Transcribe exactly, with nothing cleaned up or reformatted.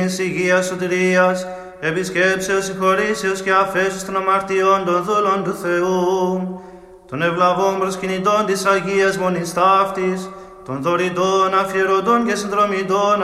υγείας σωτηρίας, επισκέψεως, συγχωρήσεως και αφέσεως των αμαρτιών των δούλων του Θεού, των ευλαβών προσκυνητών της Αγίας Μονής Ταύτης, των δωρητών, αφιερωτών και συνδρομητών,